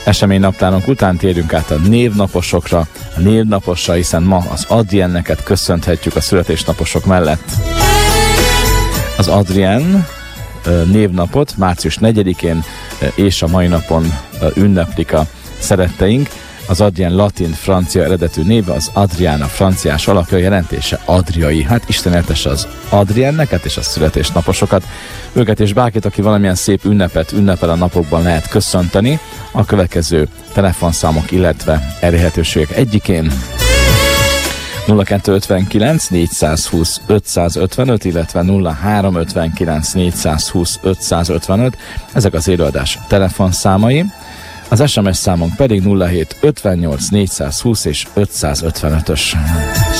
Eseménynaptárunk után térjünk át a névnaposokra, a névnaposra, hiszen ma az Adrienneket köszönhetjük a születésnaposok mellett. Az Adrien névnapot március 4-én és a mai napon ünneplik a szeretteink. Az Adrien latin-francia eredetű néve, az Adriana franciás alapja, jelentése adriai. Hát Isten éltesse az Adrienneket és a születésnaposokat. Őket és bárkit, aki valamilyen szép ünnepet ünnepel a napokban, lehet köszönteni a következő telefonszámok, illetve elérhetőségek egyikén. 0259 420 555, illetve 0359 420 555. Ezek az élőadás telefonszámai. Az SMS számunk pedig 07 58 420 és 555-ös.